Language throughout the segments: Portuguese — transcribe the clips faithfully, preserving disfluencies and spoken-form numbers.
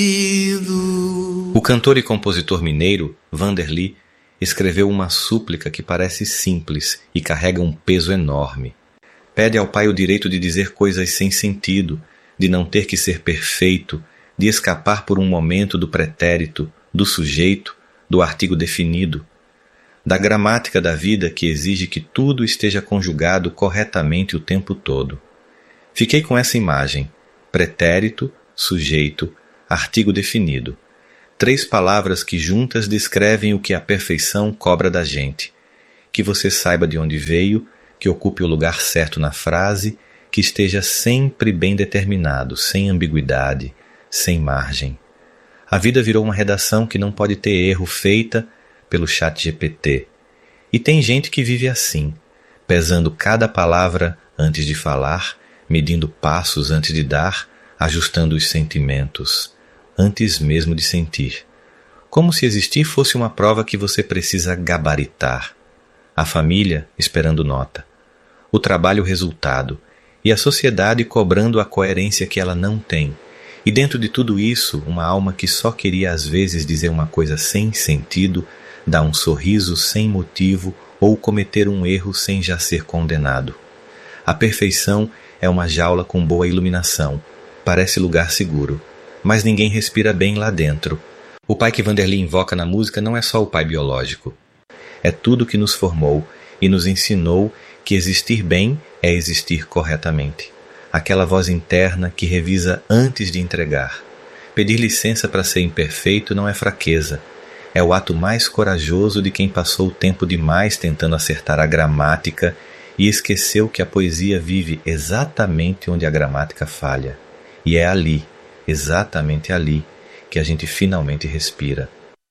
O cantor e compositor mineiro, Vanderly, escreveu uma súplica que parece simples e carrega um peso enorme. Pede ao Pai o direito de dizer coisas sem sentido, de não ter que ser perfeito, de escapar por um momento do pretérito, do sujeito, do artigo definido, da gramática da vida que exige que tudo esteja conjugado corretamente o tempo todo. Fiquei com essa imagem: pretérito, sujeito, artigo definido. Três palavras que juntas descrevem o que a perfeição cobra da gente. Que você saiba de onde veio, que ocupe o lugar certo na frase, que esteja sempre bem determinado, sem ambiguidade, sem margem. A vida virou uma redação que não pode ter erro, feita pelo chat G P T. E tem gente que vive assim, pesando cada palavra antes de falar, medindo passos antes de dar, ajustando os sentimentos, antes mesmo de sentir. Como se existir fosse uma prova que você precisa gabaritar. A família esperando nota. O trabalho resultado. E a sociedade cobrando a coerência que ela não tem. E dentro de tudo isso, uma alma que só queria às vezes dizer uma coisa sem sentido, dar um sorriso sem motivo ou cometer um erro sem já ser condenado. A perfeição é uma jaula com boa iluminação. Parece lugar seguro. Mas ninguém respira bem lá dentro. O pai que Vanderly invoca na música não é só o pai biológico. É tudo que nos formou e nos ensinou que existir bem é existir corretamente. Aquela voz interna que revisa antes de entregar. Pedir licença para ser imperfeito não é fraqueza. É o ato mais corajoso de quem passou tempo demais tentando acertar a gramática e esqueceu que a poesia vive exatamente onde a gramática falha. E é ali, exatamente ali, que a gente finalmente respira.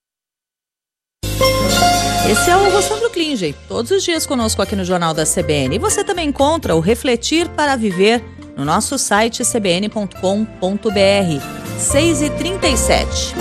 Esse é o Gustavo Klinger, todos os dias conosco aqui no Jornal da C B N. E você também encontra o Refletir para Viver no nosso site c b n ponto com ponto b r. seis e trinta e sete.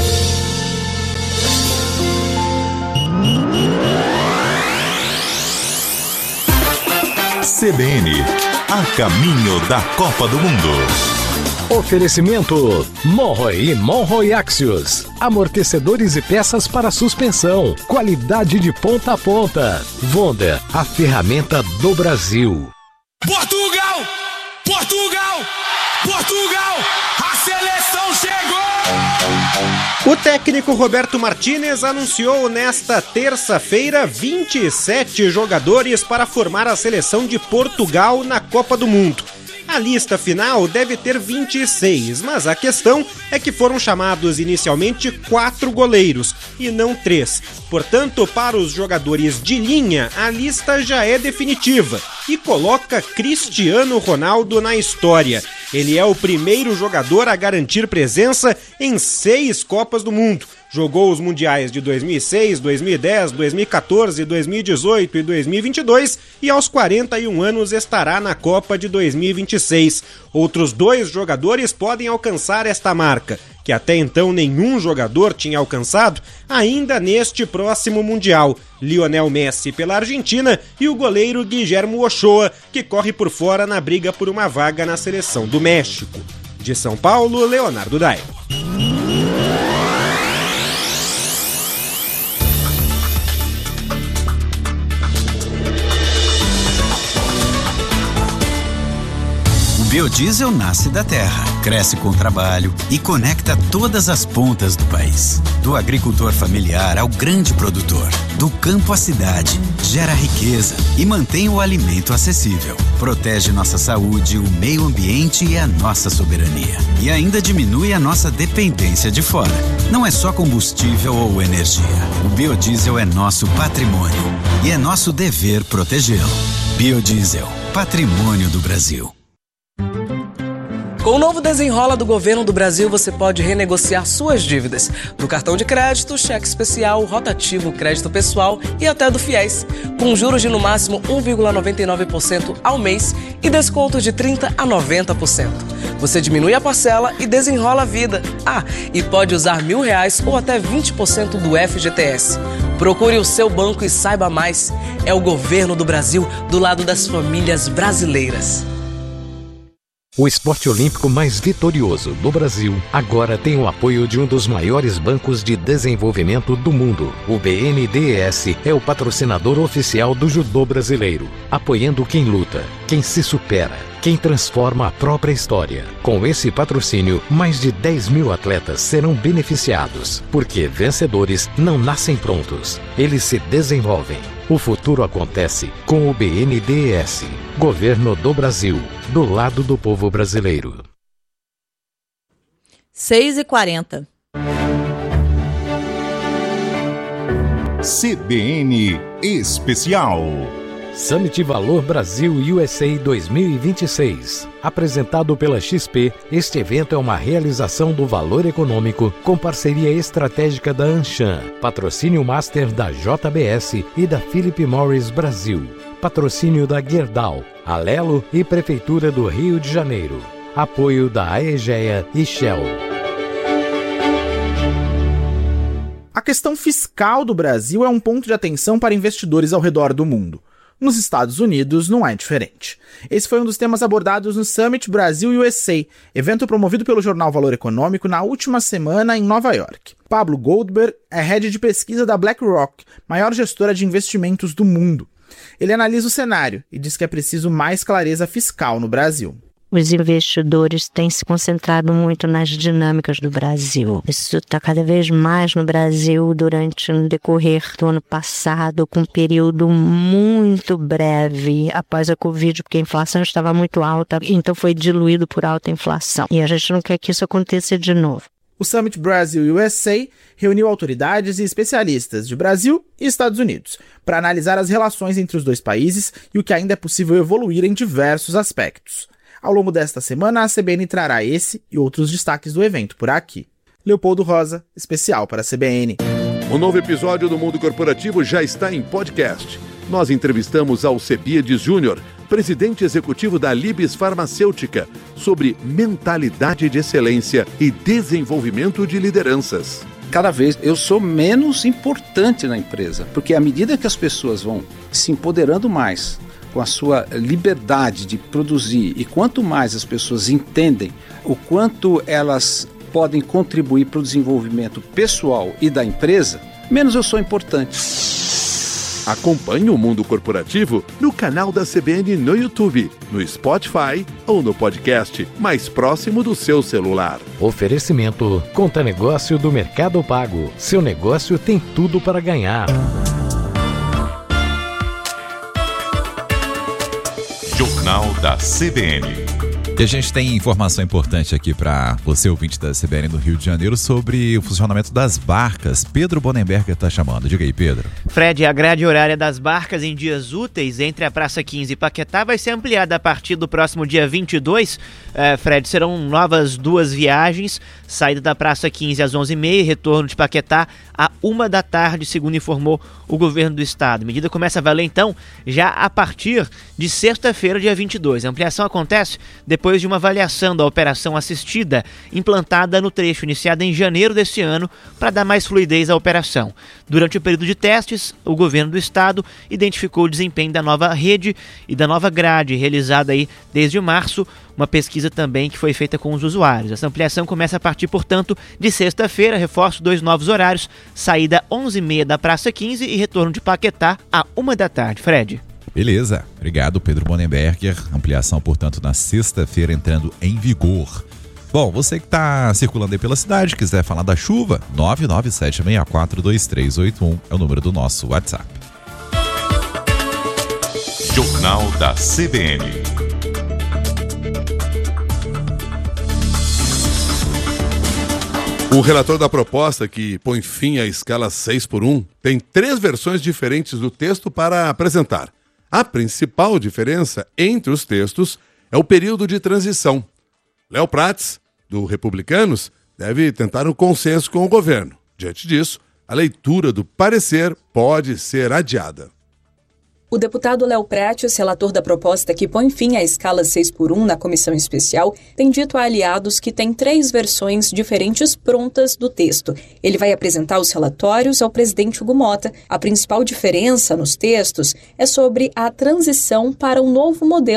C B N, a caminho da Copa do Mundo. Oferecimento Monroe e Monroe Axios. Amortecedores e peças para suspensão. Qualidade de ponta a ponta. Wonder, a ferramenta do Brasil. Portugal! Portugal! Portugal! A seleção chegou! O técnico Roberto Martínez anunciou nesta terça-feira vinte e sete jogadores para formar a seleção de Portugal na Copa do Mundo. A lista final deve ter vinte e seis, mas a questão é que foram chamados inicialmente quatro goleiros e não três. Portanto, para os jogadores de linha, a lista já é definitiva e coloca Cristiano Ronaldo na história. Ele é o primeiro jogador a garantir presença em seis Copas do Mundo. Jogou os mundiais de dois mil e seis, dois mil e dez, dois mil e catorze, dois mil e dezoito e dois mil e vinte e dois e aos quarenta e um anos estará na Copa de dois mil e vinte e seis. Outros dois jogadores podem alcançar esta marca, que até então nenhum jogador tinha alcançado, ainda neste próximo Mundial. Lionel Messi pela Argentina e o goleiro Guillermo Ochoa, que corre por fora na briga por uma vaga na seleção do México. De São Paulo, Leonardo Daio. O biodiesel nasce da terra, cresce com trabalho e conecta todas as pontas do país. Do agricultor familiar ao grande produtor, do campo à cidade, gera riqueza e mantém o alimento acessível. Protege nossa saúde, o meio ambiente e a nossa soberania. E ainda diminui a nossa dependência de fora. Não é só combustível ou energia. O biodiesel é nosso patrimônio e é nosso dever protegê-lo. Biodiesel, patrimônio do Brasil. Com o novo Desenrola do Governo do Brasil, você pode renegociar suas dívidas do cartão de crédito, cheque especial, rotativo, crédito pessoal e até do FIES, com juros de no máximo um vírgula noventa e nove por cento ao mês e desconto de trinta por cento a noventa por cento. Você diminui a parcela e desenrola a vida. Ah, e pode usar mil reais ou até vinte por cento do F G T S. Procure o seu banco e saiba mais. É o Governo do Brasil do lado das famílias brasileiras. O esporte olímpico mais vitorioso do Brasil agora tem o apoio de um dos maiores bancos de desenvolvimento do mundo. O B N D E S é o patrocinador oficial do judô brasileiro, apoiando quem luta, quem se supera, quem transforma a própria história. Com esse patrocínio, mais de dez mil atletas serão beneficiados, porque vencedores não nascem prontos, eles se desenvolvem. O futuro acontece com o B N D E S, Governo do Brasil, do lado do povo brasileiro. seis e quarenta. C B N Especial. Summit Valor Brasil U S A dois mil e vinte e seis. Apresentado pela X P, este evento é uma realização do Valor Econômico com parceria estratégica da Anshan, patrocínio master da J B S e da Philip Morris Brasil, patrocínio da Gerdau, Alelo e Prefeitura do Rio de Janeiro, apoio da Aegea e Shell. A questão fiscal do Brasil é um ponto de atenção para investidores ao redor do mundo. Nos Estados Unidos não é diferente. Esse foi um dos temas abordados no Summit Brasil U S A, evento promovido pelo jornal Valor Econômico na última semana em Nova York. Pablo Goldberg é head de pesquisa da BlackRock, maior gestora de investimentos do mundo. Ele analisa o cenário e diz que é preciso mais clareza fiscal no Brasil. Os investidores têm se concentrado muito nas dinâmicas do Brasil. Isso está cada vez mais no Brasil durante o decorrer do ano passado, com um período muito breve após a Covid, porque a inflação estava muito alta, então foi diluído por alta inflação. E a gente não quer que isso aconteça de novo. O Summit Brasil U S A reuniu autoridades e especialistas de Brasil e Estados Unidos para analisar as relações entre os dois países e o que ainda é possível evoluir em diversos aspectos. Ao longo desta semana, a C B N trará esse e outros destaques do evento por aqui. Leopoldo Rosa, especial para a C B N. O novo episódio do Mundo Corporativo já está em podcast. Nós entrevistamos Alcebiades Júnior, presidente executivo da Libes Farmacêutica, sobre mentalidade de excelência e desenvolvimento de lideranças. Cada vez eu sou menos importante na empresa, porque à medida que as pessoas vão se empoderando mais com a sua liberdade de produzir, e quanto mais as pessoas entendem o quanto elas podem contribuir para o desenvolvimento pessoal e da empresa, menos eu sou importante. Acompanhe o Mundo Corporativo no canal da C B N no YouTube, no Spotify ou no podcast mais próximo do seu celular. Oferecimento Conta Negócio do Mercado Pago. Seu negócio tem tudo para ganhar. Jornal da C B N. E a gente tem informação importante aqui para você, ouvinte da C B N do Rio de Janeiro, sobre o funcionamento das barcas. Pedro Bonenberger está chamando. Diga aí, Pedro. Fred, a grade horária das barcas em dias úteis entre a Praça quinze e Paquetá vai ser ampliada a partir do próximo dia vinte e dois. É, Fred, serão novas duas viagens, saída da Praça quinze às onze e meia e retorno de Paquetá à uma da tarde, segundo informou o governo do estado. A medida começa a valer, então, já a partir de sexta-feira, dia vinte e dois. A ampliação acontece depois de uma avaliação da operação assistida implantada no trecho iniciado em janeiro deste ano para dar mais fluidez à operação. Durante o período de testes, o governo do estado identificou o desempenho da nova rede e da nova grade, realizada aí desde março, uma pesquisa também que foi feita com os usuários. Essa ampliação começa a partir, portanto, de sexta-feira, reforço dois novos horários, saída onze e meia da Praça quinze e retorno de Paquetá à uma da tarde. Fred. Beleza, obrigado Pedro Bonenberger. Ampliação, portanto, na sexta-feira entrando em vigor. Bom, você que está circulando aí pela cidade, quiser falar da chuva, nove nove sete seis quatro dois três oito um é o número do nosso WhatsApp. Jornal da C B N. O relator da proposta, que põe fim à escala seis por um, tem três versões diferentes do texto para apresentar. A principal diferença entre os textos é o período de transição. Léo Prats, do Republicanos, deve tentar um consenso com o governo. Diante disso, a leitura do parecer pode ser adiada. O deputado Léo Prates, relator da proposta que põe fim à escala seis por um na comissão especial, tem dito a aliados que tem três versões diferentes prontas do texto. Ele vai apresentar os relatórios ao presidente Hugo Mota. A principal diferença nos textos é sobre a transição para um novo modelo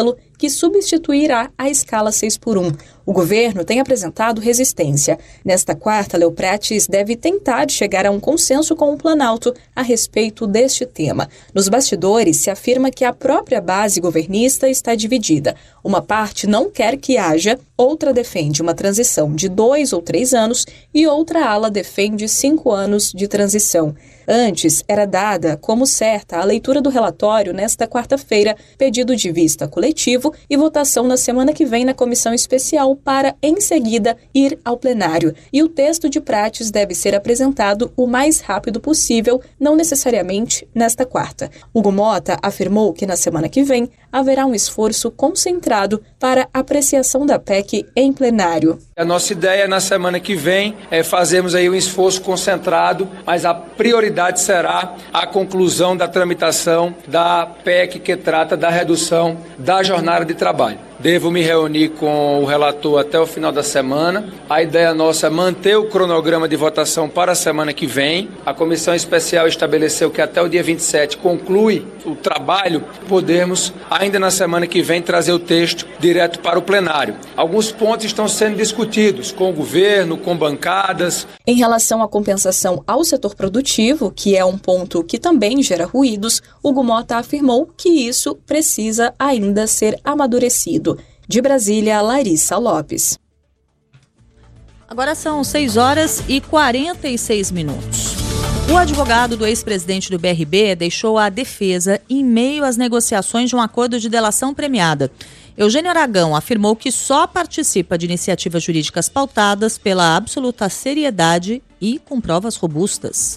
que substituirá a escala seis por um. O governo tem apresentado resistência. Nesta quarta, Léo Prates deve tentar chegar a um consenso com o Planalto a respeito deste tema. Nos bastidores, se afirma que a própria base governista está dividida. Uma parte não quer que haja, outra defende uma transição de dois ou três anos e outra ala defende cinco anos de transição. Antes, era dada como certa a leitura do relatório nesta quarta-feira, pedido de vista coletivo e votação na semana que vem na comissão especial para, em seguida, ir ao plenário. E o texto de Prates deve ser apresentado o mais rápido possível, não necessariamente nesta quarta. Hugo Mota afirmou que na semana que vem haverá um esforço concentrado para apreciação da P E C em plenário. A nossa ideia na semana que vem é fazermos aí um esforço concentrado, mas a prioridade será a conclusão da tramitação da P E C que trata da redução da jornada de trabalho. Devo me reunir com o relator até o final da semana. A ideia nossa é manter o cronograma de votação para a semana que vem. A comissão especial estabeleceu que até o dia vinte e sete conclui o trabalho, podermos ainda na semana que vem trazer o texto direto para o plenário. Alguns pontos estão sendo discutidos com o governo, com bancadas. Em relação à compensação ao setor produtivo, que é um ponto que também gera ruídos, Hugo Mota afirmou que isso precisa ainda ser amadurecido. De Brasília, Larissa Lopes. Agora são seis horas e quarenta e seis minutos. O advogado do ex-presidente do B R B deixou a defesa em meio às negociações de um acordo de delação premiada. Eugênio Aragão afirmou que só participa de iniciativas jurídicas pautadas pela absoluta seriedade e com provas robustas.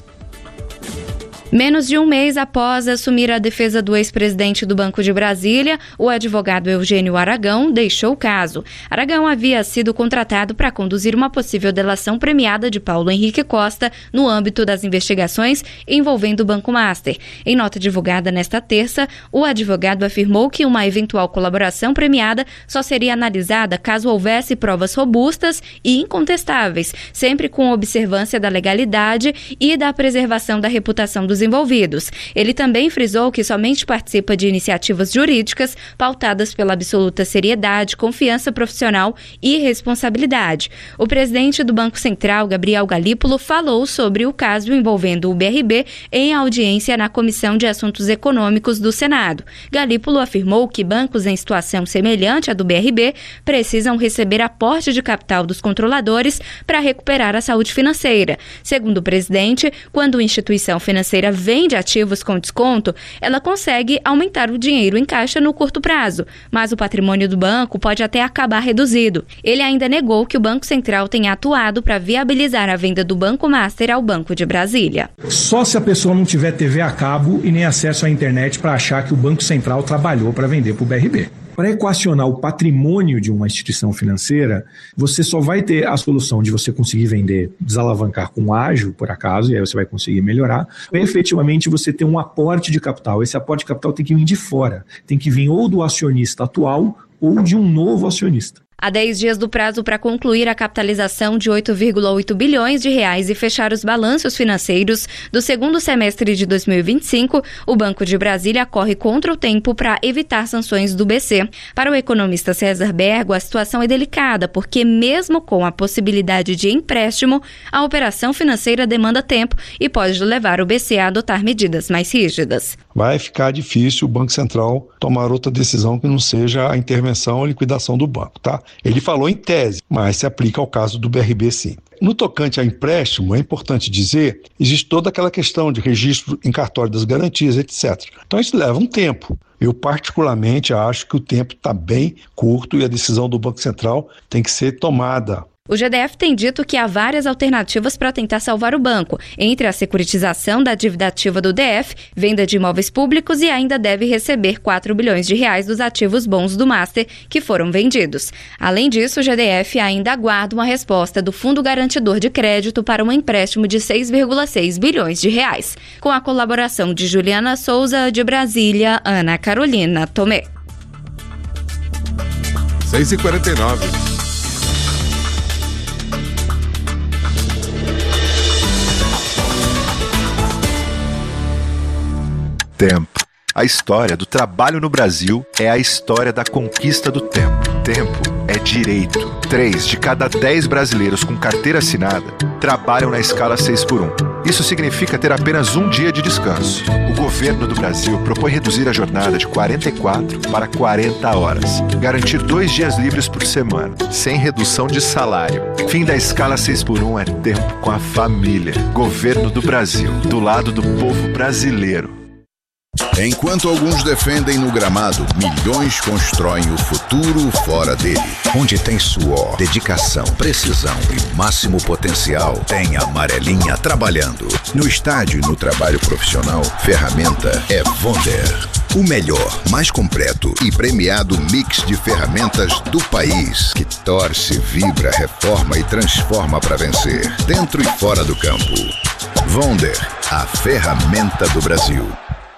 Menos de um mês após assumir a defesa do ex-presidente do Banco de Brasília, o advogado Eugênio Aragão deixou o caso. Aragão havia sido contratado para conduzir uma possível delação premiada de Paulo Henrique Costa no âmbito das investigações envolvendo o Banco Master. Em nota divulgada nesta terça, o advogado afirmou que uma eventual colaboração premiada só seria analisada caso houvesse provas robustas e incontestáveis, sempre com observância da legalidade e da preservação da reputação dos envolvidos. Ele também frisou que somente participa de iniciativas jurídicas pautadas pela absoluta seriedade, confiança profissional e responsabilidade. O presidente do Banco Central, Gabriel Galípolo, falou sobre o caso envolvendo o B R B em audiência na Comissão de Assuntos Econômicos do Senado. Galípolo afirmou que bancos em situação semelhante à do B R B precisam receber aporte de capital dos controladores para recuperar a saúde financeira. Segundo o presidente, quando a instituição financeira vende ativos com desconto, ela consegue aumentar o dinheiro em caixa no curto prazo, mas o patrimônio do banco pode até acabar reduzido. Ele ainda negou que o Banco Central tenha atuado para viabilizar a venda do Banco Master ao Banco de Brasília. Só se a pessoa não tiver T V a cabo e nem acesso à internet para achar que o Banco Central trabalhou para vender para o B R B. Para equacionar o patrimônio de uma instituição financeira, você só vai ter a solução de você conseguir vender, desalavancar com ágio, por acaso, e aí você vai conseguir melhorar, ou efetivamente você ter um aporte de capital. Esse aporte de capital tem que vir de fora, tem que vir ou do acionista atual ou de um novo acionista. Há dez dias do prazo para concluir a capitalização de oito vírgula oito bilhões de reais e fechar os balanços financeiros do segundo semestre de dois mil e vinte e cinco, o Banco de Brasília corre contra o tempo para evitar sanções do B C. Para o economista César Bergo, a situação é delicada, porque mesmo com a possibilidade de empréstimo, a operação financeira demanda tempo e pode levar o B C a adotar medidas mais rígidas. Vai ficar difícil o Banco Central tomar outra decisão que não seja a intervenção ou liquidação do banco, tá? Ele falou em tese, mas se aplica ao caso do B R B sim. No tocante a empréstimo, é importante dizer, existe toda aquela questão de registro em cartório das garantias, etcétera. Então isso leva um tempo. Eu particularmente acho que o tempo está bem curto e a decisão do Banco Central tem que ser tomada. O G D F tem dito que há várias alternativas para tentar salvar o banco, entre a securitização da dívida ativa do D F, venda de imóveis públicos e ainda deve receber quatro bilhões de reais dos ativos bons do Master que foram vendidos. Além disso, o G D F ainda aguarda uma resposta do Fundo Garantidor de Crédito para um empréstimo de seis vírgula seis bilhões de reais. Com a colaboração de Juliana Souza, de Brasília, Ana Carolina Tomé. seis e quarenta e nove. Tempo. A história do trabalho no Brasil é a história da conquista do tempo. Tempo é direito. Três de cada dez brasileiros com carteira assinada trabalham na escala seis por um. Isso significa ter apenas um dia de descanso. O governo do Brasil propõe reduzir a jornada de quarenta e quatro para quarenta horas. Garantir dois dias livres por semana, sem redução de salário. Fim da escala seis por um é tempo com a família. Governo do Brasil, do lado do povo brasileiro. Enquanto alguns defendem no gramado, milhões constroem o futuro fora dele. Onde tem suor, dedicação, precisão e máximo potencial, tem a Amarelinha trabalhando. No estádio e no trabalho profissional, ferramenta é Wonder. O melhor, mais completo e premiado mix de ferramentas do país, que torce, vibra, reforma e transforma para vencer, dentro e fora do campo. Wonder, a ferramenta do Brasil.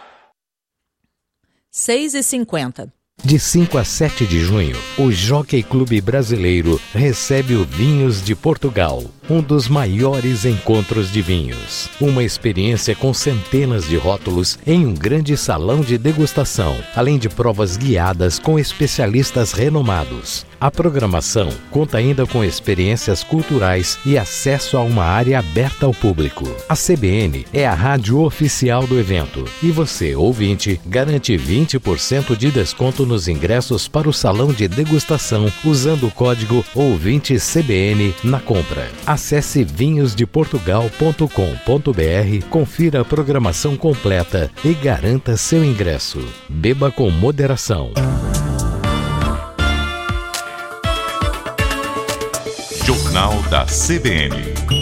seis e cinquenta. De cinco a sete de junho, o Jockey Clube Brasileiro recebe o Vinhos de Portugal, um dos maiores encontros de vinhos. Uma experiência com centenas de rótulos em um grande salão de degustação, além de provas guiadas com especialistas renomados. A programação conta ainda com experiências culturais e acesso a uma área aberta ao público. A C B N é a rádio oficial do evento e você, ouvinte, garante vinte por cento de desconto nos ingressos para o salão de degustação usando o código ouvinte C B N na compra. Acesse vinhos de portugal ponto com ponto b r, confira a programação completa e garanta seu ingresso. Beba com moderação. Jornal da C B N.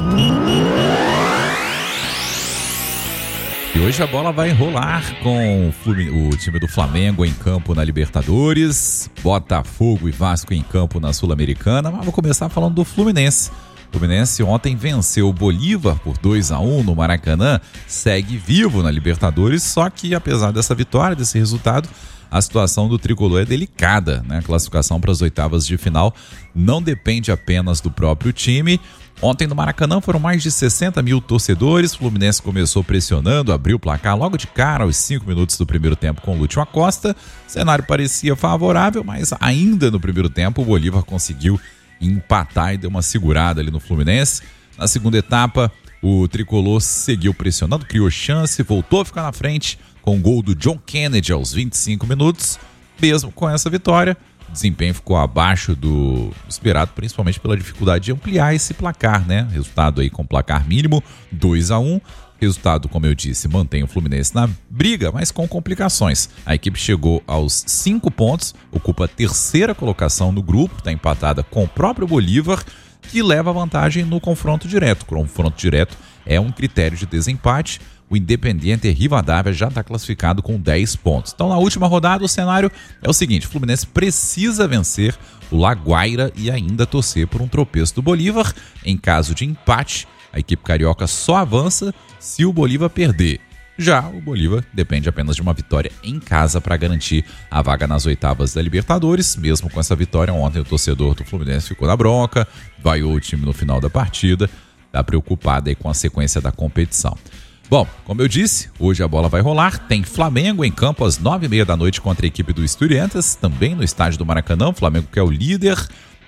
E hoje a bola vai rolar com o time do Flamengo em campo na Libertadores, Botafogo e Vasco em campo na Sul-Americana, mas vou começar falando do Fluminense. O Fluminense ontem venceu o Bolívar por dois a um no Maracanã, segue vivo na Libertadores, só que apesar dessa vitória, desse resultado, a situação do tricolor é delicada, né? A classificação para as oitavas de final não depende apenas do próprio time. Ontem no Maracanã foram mais de sessenta mil torcedores. O Fluminense começou pressionando, abriu o placar logo de cara aos cinco minutos do primeiro tempo com o Lúcio Acosta. O cenário parecia favorável, mas ainda no primeiro tempo o Bolívar conseguiu empatar e deu uma segurada ali no Fluminense. Na segunda etapa, o tricolor seguiu pressionando, criou chance, voltou a ficar na frente com o gol do John Kennedy aos vinte e cinco minutos. Mesmo com essa vitória, o desempenho ficou abaixo do esperado, principalmente pela dificuldade de ampliar esse placar, né? Resultado aí com placar mínimo, dois a um. Resultado, como eu disse, mantém o Fluminense na briga, mas com complicações. A equipe chegou aos cinco pontos, ocupa a terceira colocação no grupo, está empatada com o próprio Bolívar, que leva vantagem no confronto direto. O confronto direto é um critério de desempate. O Independiente Rivadavia já está classificado com dez pontos. Então, na última rodada, o cenário é o seguinte: o Fluminense precisa vencer o La Guaira e ainda torcer por um tropeço do Bolívar. Em caso de empate, a equipe carioca só avança se o Bolívar perder. Já o Bolívar depende apenas de uma vitória em casa para garantir a vaga nas oitavas da Libertadores. Mesmo com essa vitória, ontem o torcedor do Fluminense ficou na bronca, vaiou o time no final da partida, está preocupado aí com a sequência da competição. Bom, como eu disse, hoje a bola vai rolar. Tem Flamengo em campo às nove e meia da noite contra a equipe do Estudiantes, também no estádio do Maracanã. O Flamengo que é o líder,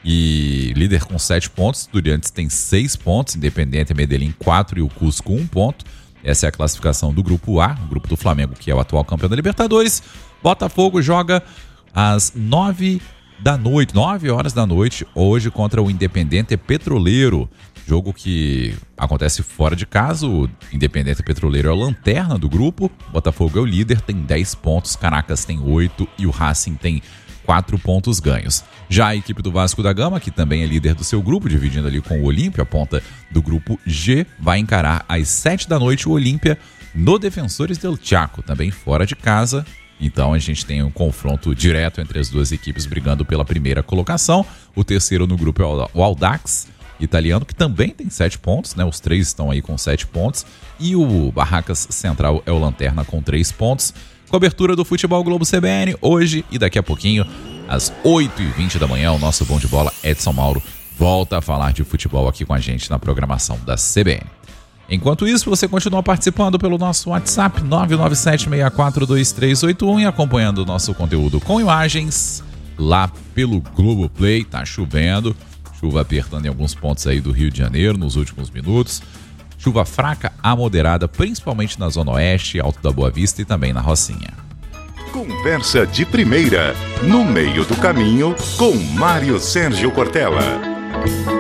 e líder com sete pontos. Estudiantes tem seis pontos, Independiente Medellín quatro e o Cusco um ponto. Essa é a classificação do Grupo A, o grupo do Flamengo, que é o atual campeão da Libertadores. Botafogo joga às nove da noite, nove horas da noite, hoje contra o Independiente Petroleiro. Jogo que acontece fora de casa. O Independiente Petroleiro é a lanterna do grupo. O Botafogo é o líder, tem dez pontos. Caracas tem oito e o Racing tem quatro pontos ganhos. Já a equipe do Vasco da Gama, que também é líder do seu grupo, dividindo ali com o Olímpia, a ponta do grupo G, vai encarar às sete da noite o Olímpia no Defensores del Chaco, também fora de casa. Então a gente tem um confronto direto entre as duas equipes brigando pela primeira colocação. O terceiro no grupo é o Audax italiano, que também tem sete pontos, né? Os três estão aí com sete pontos. E o Barracas Central é o Lanterna com três pontos. Cobertura do Futebol Globo C B N hoje e daqui a pouquinho, às oito e vinte da manhã, o nosso Bom de Bola Edson Mauro volta a falar de futebol aqui com a gente na programação da C B N. Enquanto isso, você continua participando pelo nosso WhatsApp nove nove sete seis quatro dois três oito um e acompanhando o nosso conteúdo com imagens lá pelo Globoplay. Tá chovendo, chuva apertando em alguns pontos aí do Rio de Janeiro nos últimos minutos. Chuva fraca a moderada, principalmente na Zona Oeste, Alto da Boa Vista e também na Rocinha. Conversa de primeira, no meio do caminho, com Mário Sérgio Cortella.